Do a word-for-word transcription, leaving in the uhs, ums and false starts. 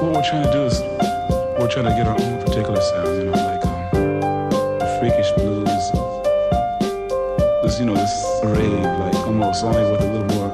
what we're trying to do is we're trying to get our own particular sound, you know, like um, freakish blues, this, you know, this rave, like almost only with a little more